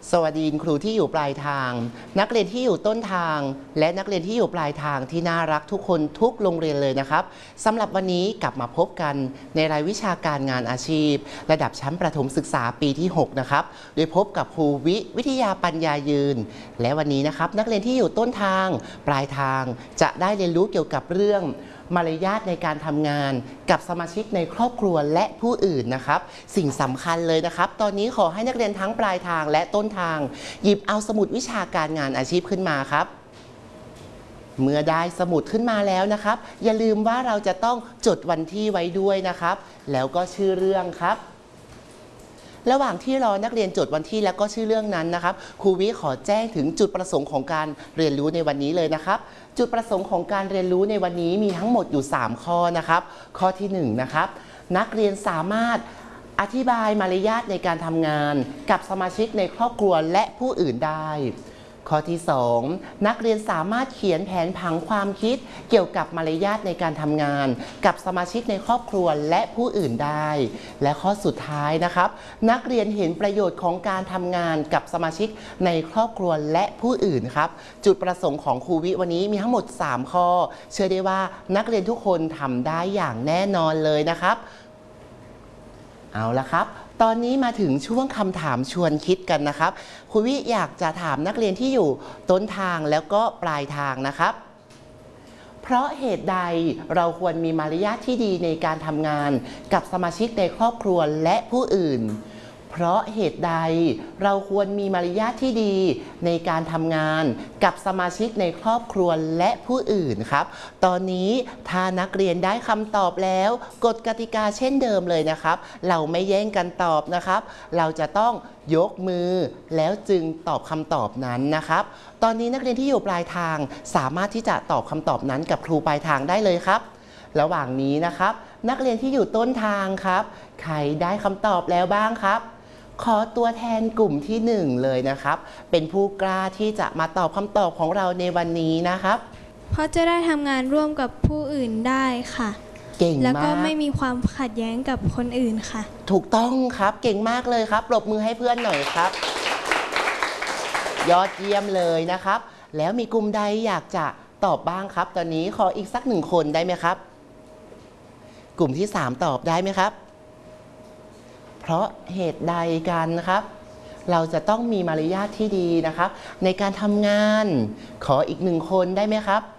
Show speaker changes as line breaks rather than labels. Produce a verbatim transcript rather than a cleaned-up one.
สวัสดีครูที่อยู่ปลายทางนักเรียนที่อยู่ต้นทางและนักเรียนที่อยู่ปลายทางที่น่ารักทุกคนทุกโรงเรียนเลยนะครับสำหรับวันนี้กลับมาพบกันในรายวิชาการงานอาชีพระดับชั้นประถมศึกษาปีที่หกนะครับโดยพบกับครูวิวิทยาปัญญายืนและวันนี้นะครับนักเรียนที่อยู่ต้นทางปลายทางจะได้เรียนรู้เกี่ยวกับเรื่องมารยาทในการทำงานกับสมาชิกในครอบครัวและผู้อื่นนะครับสิ่งสำคัญเลยนะครับตอนนี้ขอให้นักเรียนทั้งปลายทางและต้นทางหยิบเอาสมุดวิชาการงานอาชีพขึ้นมาครับเมื่อได้สมุดขึ้นมาแล้วนะครับอย่าลืมว่าเราจะต้องจดวันที่ไว้ด้วยนะครับแล้วก็ชื่อเรื่องครับระหว่างที่รอนักเรียนจดวันที่แล้วก็ชื่อเรื่องนั้นนะครับครูวิขอแจ้งถึงจุดประสงค์ของการเรียนรู้ในวันนี้เลยนะครับจุดประสงค์ของการเรียนรู้ในวันนี้มีทั้งหมดอยู่สามข้อนะครับข้อที่หนึ่งนะครับนักเรียนสามารถอธิบายมารยาทในการทำงานกับสมาชิกในครอบครัวและผู้อื่นได้ข้อที่สองนักเรียนสามารถเขียนแผนผังความคิดเกี่ยวกับมารยาทในการทำงานกับสมาชิกในครอบครัวและผู้อื่นได้และข้อสุดท้ายนะครับนักเรียนเห็นประโยชน์ของการทำงานกับสมาชิกในครอบครัวและผู้อื่นครับจุดประสงค์ของครูวิวันนี้มีทั้งหมดสามข้อเชื่อได้ว่านักเรียนทุกคนทำได้อย่างแน่นอนเลยนะครับเอาละครับตอนนี้มาถึงช่วงคำถามชวนคิดกันนะครับครูวิอยากจะถามนักเรียนที่อยู่ต้นทางแล้วก็ปลายทางนะครับเพราะเหตุใดเราควรมีมารยาทที่ดีในการทำงานกับสมาชิกในครอบครัวและผู้อื่นเพราะเหตุใดเราควรมีมารยาทที่ดีในการทำงานกับสมาชิกในครอบครัวและผู้อื่นครับตอนนี้ถ้านักเรียนได้คำตอบแล้วกฎกติกาเช่นเดิมเลยนะครับเราไม่แย่งกันตอบนะครับเราจะต้องยกมือแล้วจึงตอบคำตอบนั้นนะครับตอนนี้นักเรียนที่อยู่ปลายทางสามารถที่จะตอบคำตอบนั้นกับครูปลายทางได้เลยครับระหว่างนี้นะครับนักเรียนที่อยู่ต้นทางครับใครได้คำตอบแล้วบ้างครับขอตัวแทนกลุ่มที่หนึ่งเลยนะครับเป็นผู้กล้าที่จะมาตอบคำตอบของเราในวันนี้นะครับ
เพราะจะได้ทำงานร่วมกับผู้อื่นได้ค่ะ
เก่งมาก
แล้วก็ไม่มีความขัดแย้งกับคนอื่นค่ะ
ถูกต้องครับเก่งมากเลยครับปรบมือให้เพื่อนหน่อยครับยอดเยี่ยมเลยนะครับแล้วมีกลุ่มใดอยากจะตอบบ้างครับตอนนี้ขออีกสักหนึ่งคนได้ไหมครับกลุ่มที่สามตอบได้ไหมครับเพราะเหตุใดกันนะครับเราจะต้องมีมารยาทที่ดีนะครับในการทำงานขออีกหนึ่งคนได้ไหมครับ